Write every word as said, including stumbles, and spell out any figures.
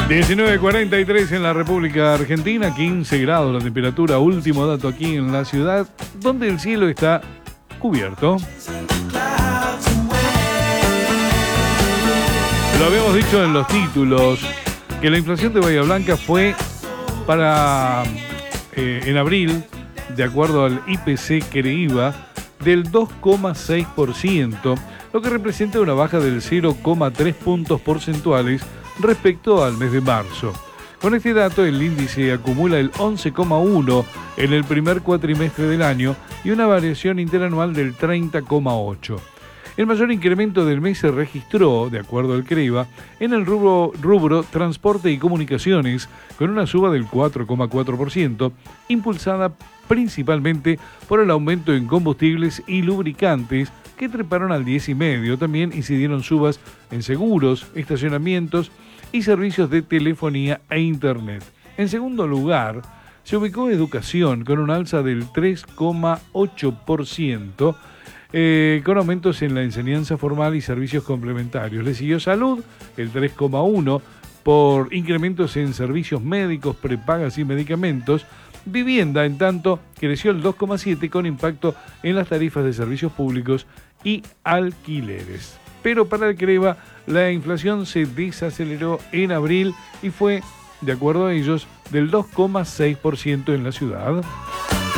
diecinueve cuarenta y tres en la República Argentina, quince grados la temperatura, último dato aquí en la ciudad, donde el cielo está cubierto. Lo habíamos dicho en los títulos, que la inflación de Bahía Blanca fue para eh, en abril, de acuerdo al I P C Creiva, del dos coma seis por ciento, lo que representa una baja del cero coma tres puntos porcentuales respecto al mes de marzo. Con este dato, el índice acumula el once coma uno en el primer cuatrimestre del año y una variación interanual del treinta coma ocho. El mayor incremento del mes se registró, de acuerdo al Creiva, en el rubro, rubro transporte y comunicaciones, con una suba del cuatro coma cuatro por ciento, impulsada principalmente por el aumento en combustibles y lubricantes, que treparon al diez coma cinco por ciento. También incidieron subas en seguros, estacionamientos y servicios de telefonía e internet. En segundo lugar, se ubicó educación, con un alza del tres coma ocho por ciento, Eh, con aumentos en la enseñanza formal y servicios complementarios. Le siguió salud, el tres coma uno por ciento, por incrementos en servicios médicos, prepagas y medicamentos. Vivienda, en tanto, creció el dos coma siete por ciento, con impacto en las tarifas de servicios públicos y alquileres. Pero para el Creiva, la inflación se desaceleró en abril y fue, de acuerdo a ellos, del dos coma seis por ciento en la ciudad.